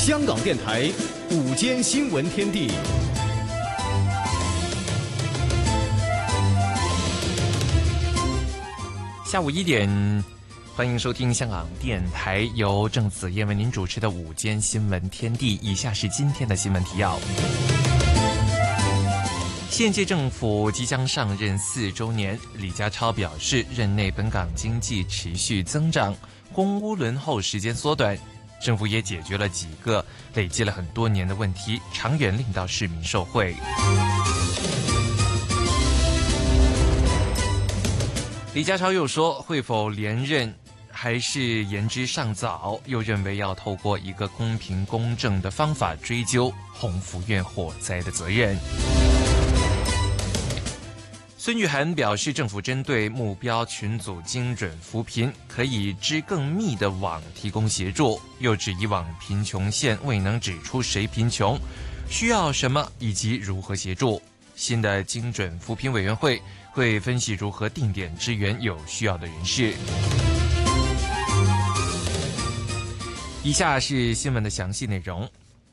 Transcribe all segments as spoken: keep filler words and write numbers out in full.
香港电台午间新闻天地。 下午一点，欢迎收听香港电台由郑子燕为您主持的午间新闻天地。以下是今天的新闻提要。现届政府即将上任四周年，李家超表示，任内本港经济持续增长，公屋轮候时间缩短，政府也解决了几个累积了很多年的问题，长远令到市民受惠。李家超又说，会否连任还是言之尚早，又认为要透过一个公平公正的方法追究鸿福苑火灾的责任。孙玉菡表示，政府针对目标群组精准扶贫，可以织更密的网提供协助，又指以往贫穷县未能指出谁贫穷，需要什么以及如何协助。新的精准扶贫委员会会分析如何定点支援有需要的人士。以下是新闻的详细内容。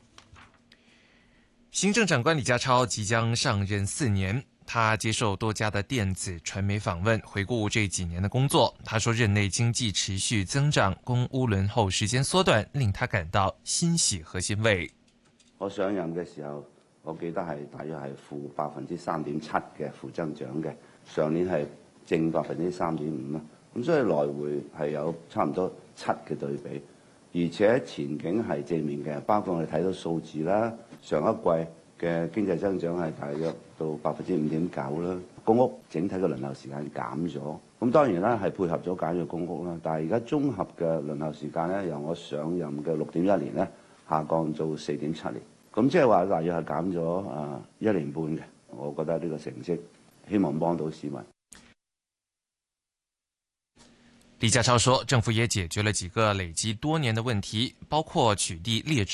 行政长官李家超即将上任四年，他接受多家的电子传媒访问，回顾这几年的工作。他说，任内经济持续增长，公屋輪候時間縮短，令他感到欣喜和欣慰。 我上任嘅時候，我記得係大約係負百分之三點七嘅負增長嘅，上年係正百分之三點五啦。咁所以來回係有差唔多七嘅對比，而且前景係正面嘅，包括我哋睇到數字啦，上一季嘅經濟增長係大約到百分之五點九啦，公屋整體嘅輪候時間減咗。咁當然啦，係配合咗簡約公屋啦，但係而家綜合嘅輪候時間咧，由我上任嘅六點一年咧，下降到四點七年。咁即係話大約係減咗啊一年半嘅。我覺得呢個成績希望幫到市民。 李家超說，政府也解決了幾個累積多年的問題，包括取締劣質